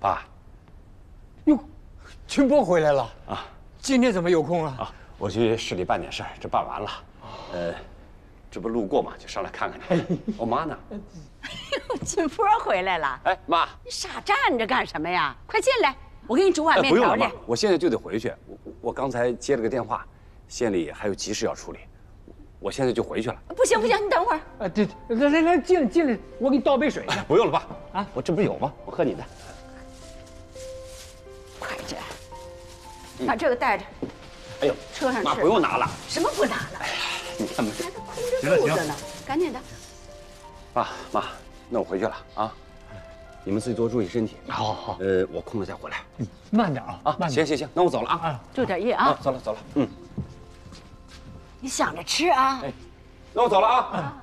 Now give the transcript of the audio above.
爸。 哟，群波回来了啊！ 今天怎么有空啊？ 啊，我去市里办点事儿，这办完了，这不路过嘛，就上来看看你。我妈呢？ 金波回来了。 哎，妈， 你傻站着干什么呀？快进来，我给你煮碗面条去。 不用了，妈，我现在就得回去。我刚才接了个电话，县里还有急事要处理，我现在就回去了。 不行不行，你等会儿。 啊，对，来进来，我给你倒杯水去。 不用了，爸。啊，我这不是有吗？我喝你的。 快点，把这个带着。 哎呦， 车上吃。 妈不用拿了。 什么不拿了？ 哎呀，你看吧， 还空着肚子呢，赶紧的。 爸妈，那我回去了啊。你们自己多注意身体。 好。 我空了再回来。 慢点啊。 啊，行，那我走了啊。 注点意啊。 走了。 你想着吃啊。 哎，那我走了啊。